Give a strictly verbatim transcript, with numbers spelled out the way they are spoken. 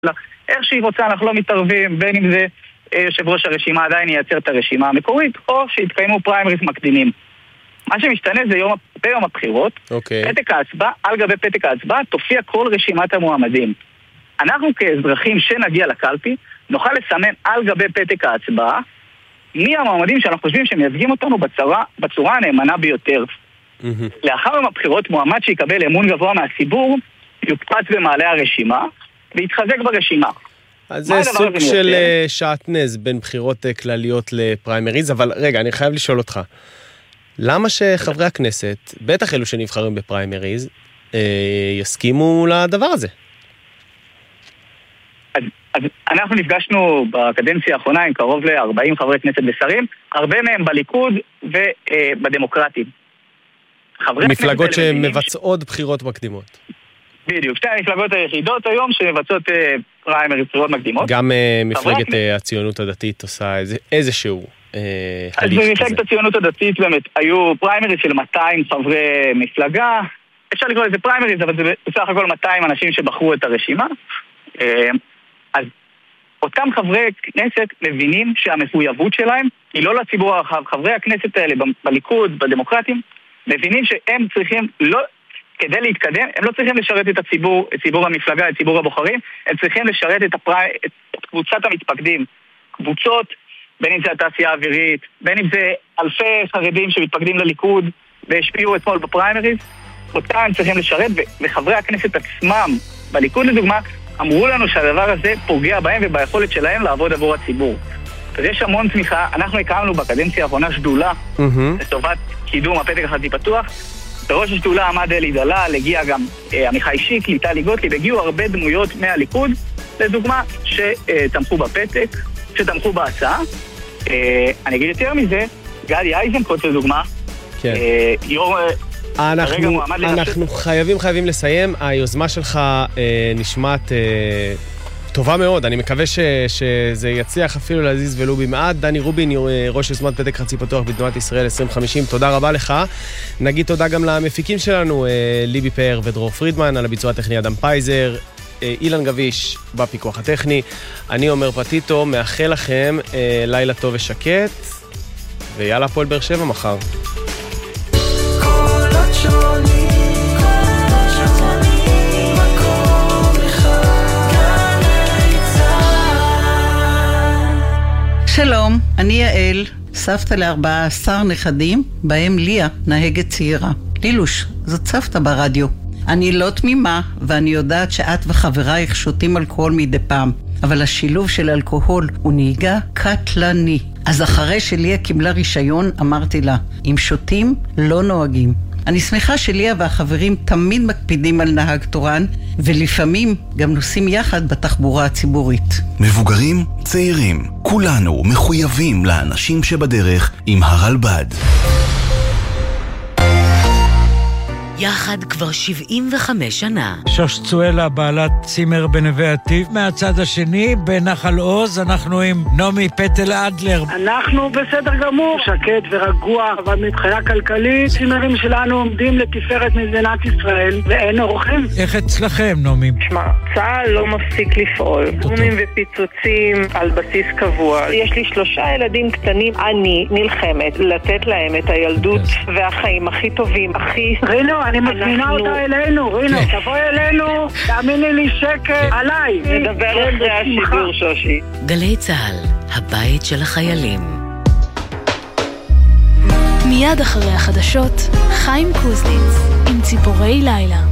איך שהיא רוצה, אנחנו לא מתערבים, בין אם זה יושב ראש הרשימה עדיין ייצר את הרשימה המקורית, או שיתקיימו פריימריז מקדימים. מה שמשתנה זה יום, ביום הבחירות, okay. פתק ההצבעה, על גבי פתק ההצבעה, תופיע כל רשימת המועמדים. אנחנו כאזרחים שנגיע לקלפי, נוכל לסמן על גבי פתק ההצבעה, מי המועמדים שאנחנו חושבים שמייצגים אותנו בצורה, בצורה הנאמנה ביותר. Mm-hmm. לאחר יום הבחירות, מועמד שיקבל אמון גבוה מהציבור, יוקפץ במעלה הרשימה, ויתחזק ברשימה. אז זה סוג של שעטנז בין בחירות כלליות לפריימריז, אבל רגע, אני חייב לשאול אותך, למה שחברי הכנסת, בטח אלו שנבחרים בפריימריז, יסכימו לדבר הזה? אז, אז אנחנו נפגשנו בקדנציה האחרונה עם קרוב ל-ארבעים חברי כנסת ושרים, הרבה מהם בליכוד ובדמוקרטים. מפלגות שמבצעות בחירות מקדימות. בדיוק, שתי המפלגות היחידות היום שמבצעות פריימריז בחירות מקדימות. גם מפלגת הציונות הדתית עושה איזשהו הליך כזה. אז במפלגת הציונות הדתית באמת היו פריימריז של מאתיים חברי מפלגה, אפשר לקרוא לזה פריימריז, אבל זה בסך הכל מאתיים אנשים שבחרו את הרשימה. אז אותם חברי כנסת מבינים שהמחויבות שלהם היא לא לציבור הרחב. חברי הכנסת האלה בליכוד, בדמוקרטים, מבינים שהם צריכים לא... כדי להתקדם, הם לא צריכים לשרת את הציבור, את ציבור המפלגה, את ציבור הבוחרים, הם צריכים לשרת את, הפרי... את קבוצת המתפקדים. קבוצות, בין אם זה התעשייה האווירית, בין אם זה אלפי חרדים שמתפקדים לליכוד והשפיעו אתמול בפריימריז, אותם הם צריכים לשרת, וחברי הכנסת עצמם, בליכוד לדוגמה, אמרו לנו שהדבר הזה פוגע בהם וביכולת שלהם לעבוד עבור הציבור. אז יש המון תמיכה, אנחנו הקמנו בקדנציה האחרונה שדולה, mm-hmm. לטובת קידום הפתק החצי פתוח, בראש השדולה עמד אלי דלל, הגיע גם אה, עמיחי שיקלי, טלי גוטליב, הגיעו הרבה דמויות מהליכוד, לדוגמה, שתמכו בפתק, שתמכו בהצעה. אה, אני אגיד יותר מזה, גדי איזנקוט לדוגמה, כן. אה, יור... אנחנו, אנחנו חייבים, חייבים לסיים. היוזמה שלך אה, נשמעת אה, טובה מאוד. אני מקווה ש, שזה יצליח אפילו להזיז ולו במעט. דני רובין, ראש יוזמת פתק חצי פתוח בתנועת ישראל עשרים חמישים, תודה רבה לך. נגיד תודה גם למפיקים שלנו, אה, ליבי פאר ודרור פרידמן, על הביצוע הטכני אדם פייזר, אה, אילן גביש בפיקוח הטכני. אני אומר פטיטו, מאחל לכם אה, לילה טוב ושקט, ויאללה פועל באר שבע מחר. שלום, אני יעל, סבתא לארבעה עשר נכדים, בהם ליה, נהגת צעירה. לילוש, זאת סבתא ברדיו. אני לא תמימה, ואני יודעת שאת וחברייך שותים אלכוהול מדי פעם, אבל השילוב של אלכוהול הוא נהיגה קטלני. אז אחרי שליה קיבלה רישיון, אמרתי לה, אם שותים, לא נוהגים. אני שמחה שליה והחברים תמיד מקפידים על נהג תורן, ולפעמים גם נוסעים יחד בתחבורה הציבורית. מבוגרים, צעירים, כולנו מחויבים לאנשים שבדרך עם הרלב"ד. יחד כבר שבעים וחמש שנה. שוש צואלה, בעלת צימר בנווה עתיב. מהצד השני, בנחל עוז, אנחנו עם נעמי פטל אדלר. אנחנו בסדר גמור, שקט ורגוע, אבל מבחינה כלכלית, צימרים שלנו עומדים לתפארת מדינת ישראל, ואין אורחים. איך אצלכם, נעמי? שמע, צה"ל לא מפסיק לפעול. בומים ופיצוצים על בסיס קבוע. יש לי שלושה ילדים קטנים, אני נלחמת לתת להם את הילדות והחיים הכי טובים, הכי... רינו, אני מזמינה אותה אלינו, רינו, תבוא אלינו, תאמיני לי שקר, עליי. נדבר אחרי השידור, שושי. גלי צה"ל, הבית של החיילים. מיד אחרי החדשות, חיים קוזניץ, עם ציפורי לילה.